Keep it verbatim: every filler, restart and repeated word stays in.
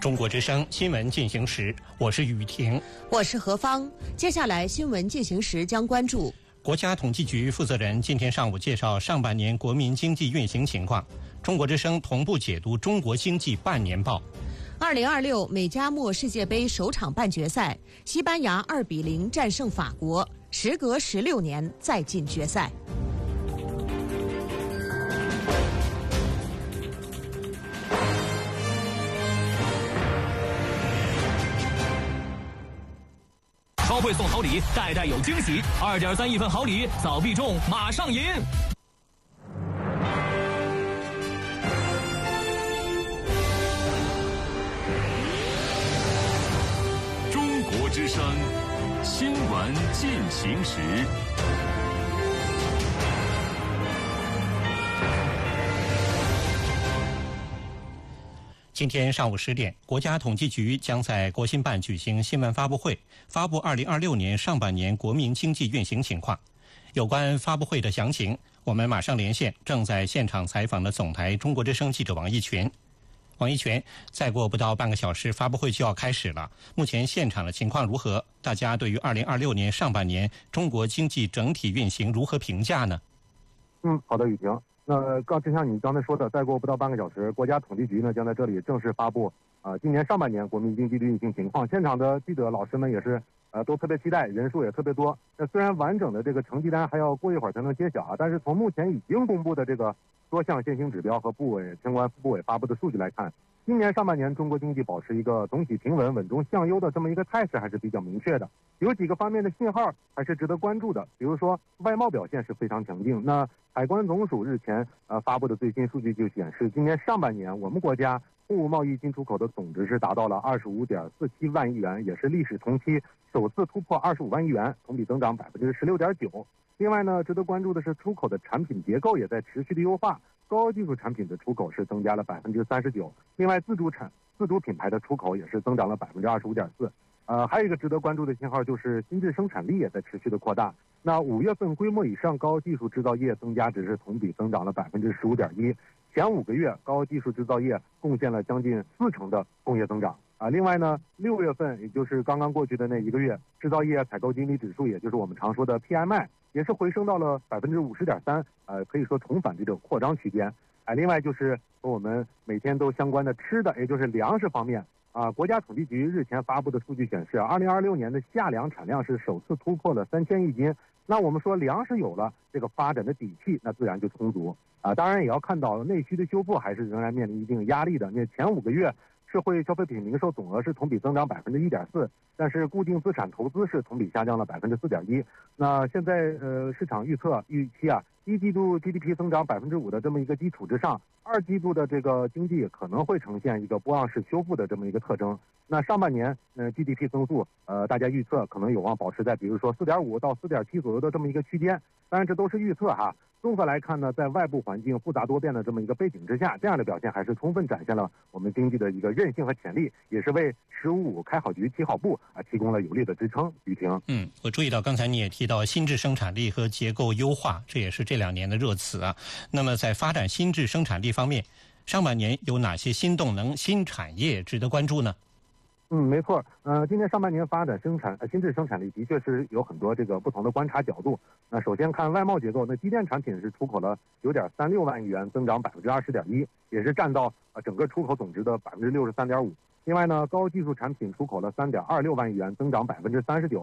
中国之声新闻进行时，我是雨婷， 我是何芳。接下来新闻进行时将关注国家统计局负责人今天上午介绍上半年国民经济运行情况。中国之声同步解读中国经济半年报。 二零二六美加墨世界杯首场半决赛，西班牙二比零战胜法国，时隔十六年再进决赛。 超会送好礼，代代有惊喜。二点三亿份好礼，早必中，马上赢！ 中国之声新闻进行时。 今天上午十点，国家统计局将在国新办举行新闻发布会，发布二零二六年上半年国民经济运行情况。有关发布会的详情，我们马上连线正在现场采访的总台中国之声记者王一群。王一群，再过不到半个小时，发布会就要开始了。目前现场的情况如何？大家对于二零二六年上半年中国经济整体运行如何评价呢？ 嗯，好的，雨婷。那刚就像你刚才说的，再过不到半个小时，国家统计局呢将在这里正式发布啊、呃、今年上半年国民经济的运行情况。现场的记者老师们也是呃都特别期待，人数也特别多。那虽然完整的这个成绩单还要过一会儿才能揭晓啊，但是从目前已经公布的这个多项现行指标和部委相关部委发布的数据来看，今年上半年中国经济保持一个总体平稳、稳中向优的这么一个态势还是比较明确的。有几个方面的信号还是值得关注的，比如说外贸表现是非常强劲。那海关总署日前呃发布的最新数据就显示，今年上半年我们国家货物贸易进出口的总值是达到了二十五点四七万亿元，也是历史同期首次突破二十五万亿元，同比增长百分之十六点九。另外呢，值得关注的是出口的产品结构也在持续的优化，高技术产品的出口是增加了百分之三十九，另外自主产自主品牌的出口也是增长了百分之二十五点四。呃，还有一个值得关注的信号就是新质生产力也在持续的扩大。那五月份规模以上高技术制造业增加值是同比增长了百分之十五点一，前五个月高技术制造业贡献了将近四成的工业增长啊。另外呢，六月份也就是刚刚过去的那一个月，制造业采购经理指数，也就是我们常说的 P M I， 也是回升到了百分之五十点三，呃，可以说重返这种扩张区间。哎、啊，另外就是和我们每天都相关的吃的，也就是粮食方面。啊，国家统计局日前发布的数据显示，二零二六年的夏粮产量是首次突破了三千亿斤。那我们说粮食有了这个发展的底气，那自然就充足啊。当然也要看到内需的修复还是仍然面临一定压力的。那前五个月社会消费品零售总额是同比增长百分之一点四，但是固定资产投资是同比下降了百分之四点一。那现在呃市场预测预期啊，一季度 G D P 增长百分之五的这么一个基础之上，二季度的这个经济可能会呈现一个波浪式修复的这么一个特征。那上半年呃 G D P 增速呃大家预测可能有望保持在比如说四点五到四点七左右的这么一个区间，当然这都是预测哈。综合来看呢，在外部环境复杂多变的这么一个背景之下，这样的表现还是充分展现了我们经济的一个韧性和潜力，也是为“十五五”开好局、起好步啊提供了有力的支撑。雨婷， 嗯，我注意到刚才你也提到新质生产力和结构优化，这也是这两年的热词啊。那么在发展新质生产力方面，上半年有哪些新动能、新产业值得关注呢？ 嗯，没错。呃，今年上半年发展生产呃新质生产力的确是有很多这个不同的观察角度。那首先看外贸结构，那机电产品是出口了九点三六万亿元，增长百分之二十点一，也是占到呃整个出口总值的百分之六十三点五。另外呢，高技术产品出口了三点二六万亿元，增长百分之三十九，